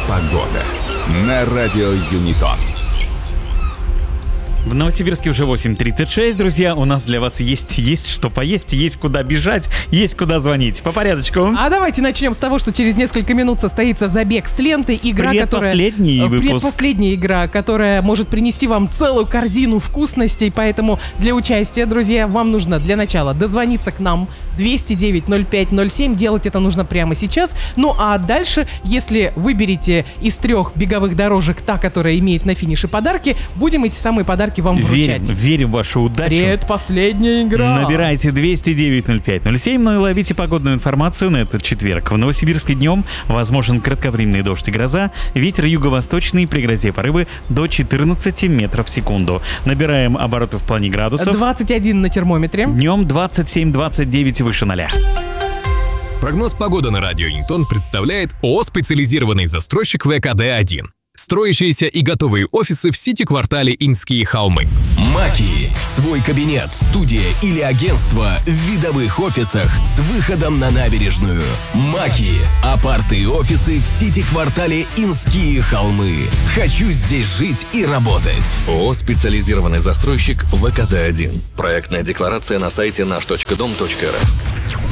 Погода на радио Юнитон. В Новосибирске уже 8:36, друзья. У нас для вас есть что поесть, есть куда бежать, есть куда звонить. По порядочку. А давайте начнем с того, что через несколько минут состоится забег с лентой. Предпоследняя игра, которая может принести вам целую корзину вкусностей. Поэтому для участия, друзья, вам нужно для начала дозвониться к нам 209-05-07. Делать это нужно прямо сейчас. Ну а дальше, если выберете из 3 беговых дорожек та, которая имеет на финише подарки, будем эти самые подарки вам вручать. Верим в вашу удачу. Предпоследняя игра. Набирайте 209-05-07, ну и ловите погодную информацию на этот четверг. В Новосибирске днем возможен кратковременный дождь и гроза. Ветер юго-восточный, при грозе порывы до 14 метров в секунду. Набираем обороты в плане градусов. 21 на термометре. Днем 27-29 выше 0. Прогноз погоды на радио Юнитон представляет ООО «Специализированный застройщик ВКД-1». Строящиеся и готовые офисы в Сити-квартале Инские холмы. Маки. Свой кабинет, студия или агентство в видовых офисах с выходом на набережную. Маки. Апарты и офисы в Сити-квартале Инские холмы. Хочу здесь жить и работать. ООО «Специализированный застройщик ВКД-1». Проектная декларация на сайте наш.дом.рф.